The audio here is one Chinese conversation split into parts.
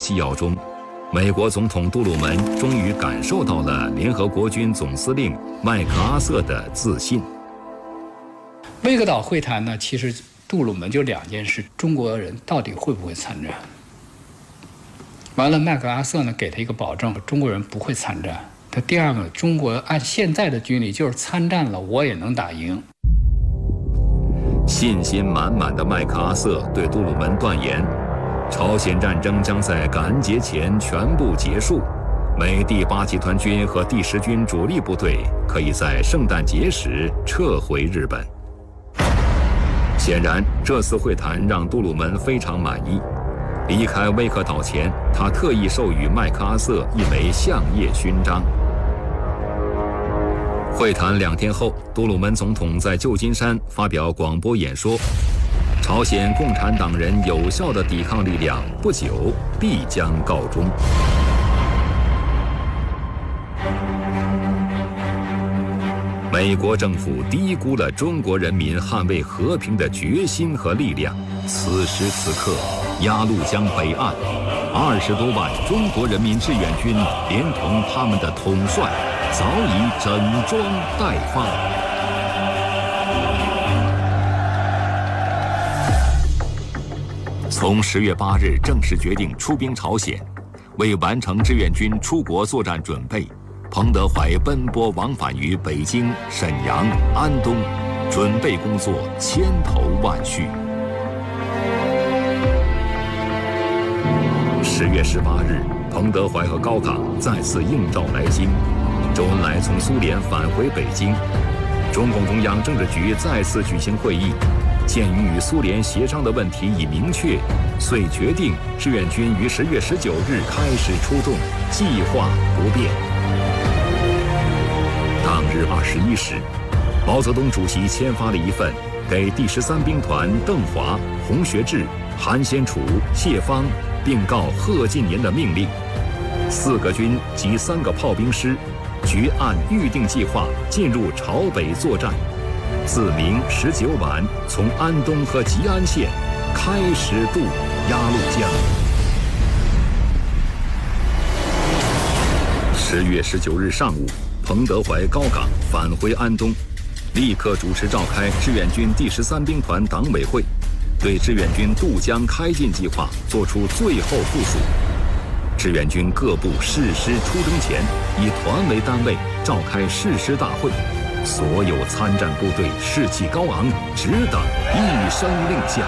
纪要中，美国总统杜鲁门终于感受到了联合国军总司令麦克阿瑟的自信。 威格岛会谈呢，其实杜鲁门就2件事：中国人到底会不会参战？完了，麦克阿瑟呢给他一个保证，中国人不会参战。他第2个，中国按现在的军力，就是参战了我也能打赢。 信心满满的麦克阿瑟对杜鲁门断言，朝鲜战争将在感恩节前全部结束，美第8集团军和第10军主力部队可以在圣诞节时撤回日本。显然，这次会谈让杜鲁门非常满意。离开威克岛前，他特意授予麦克阿瑟一枚相叶勋章。会谈2天后，杜鲁门总统在旧金山发表广播演说，朝鲜共产党人有效的抵抗力量不久必将告终。美国政府低估了中国人民捍卫和平的决心和力量。此时此刻，鸭绿江北岸20多万中国人民志愿军连同他们的统帅早已整装待发。从10月8日正式决定出兵朝鲜，为完成志愿军出国作战准备，彭德怀奔波往返于北京、沈阳、安东，准备工作千头万绪。10月18日，彭德怀和高岗再次应召来京，周恩来从苏联返回北京，中共中央政治局再次举行会议，鉴于与苏联协商的问题已明确，遂决定志愿军于10月19日开始出动，计划不变。当日21时，毛泽东主席签发了一份给第13兵团邓华、洪学智、韩先楚、谢芳，并告贺晋年的命令，4个军及3个炮兵师均按预定计划进入朝北作战，自明19晚从安东和吉安县开始渡鸭绿江。10月19日上午，彭德怀、高岗返回安东，立刻主持召开志愿军第13兵团党委会，对志愿军渡江开进计划作出最后部署。志愿军各部誓师出征前，以团为单位召开誓师大会，所有参战部队士气高昂，只等一声令下。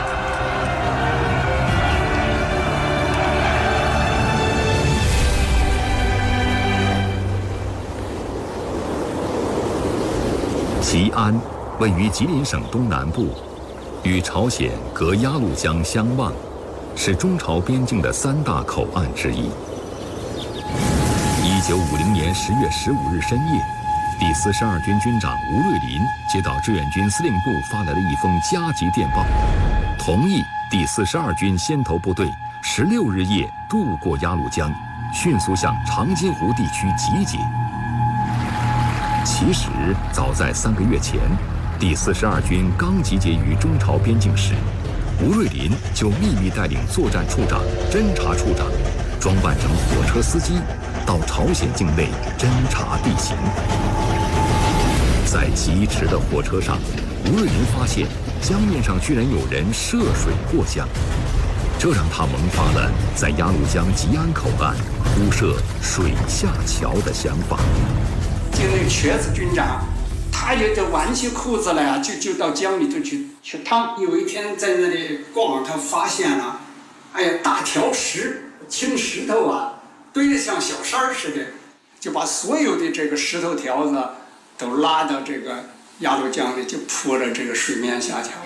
吉安位于吉林省东南部，与朝鲜隔鸭绿江相望，是中朝边境的3大口岸之一。1950年10月15日深夜，第42军军长吴瑞麟接到志愿军司令部发来了一封加急电报，同意第42军先头部队16日夜渡过鸭绿江，迅速向长津湖地区集结。其实，早在3个月前，第42军刚集结于中朝边境时，吴瑞麟就秘密带领作战处长、侦察处长，装扮成火车司机，到朝鲜境内侦察地形。在疾驰的火车上，吴瑞麟发现江面上居然有人涉水过江，这让他萌发了在鸭绿江吉安口岸铺设水下桥的想法。 就那个瘸子军长，他就挽起裤子来啊，就到江里头去趟。有一天在那里逛，他发现了，哎呀，大条青石头啊，堆得像小山似的，就把所有的这个石头条子都拉到这个鸭绿江里，就铺了这个水面下桥。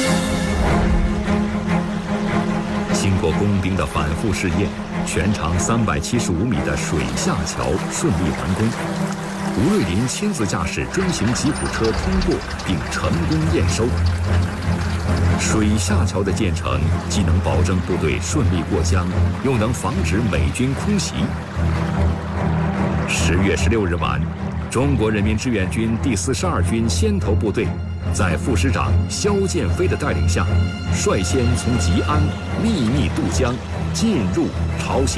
经过工兵的反复试验，全长375米的水下桥顺利完工。吴瑞麟亲自驾驶专型吉普车通过，并成功验收。水下桥的建成既能保证部队顺利过江，又能防止美军空袭。10月16日晚，中国人民志愿军第42军先头部队在副师长肖剑飞的带领下，率先从吉安秘密渡江，进入朝鲜。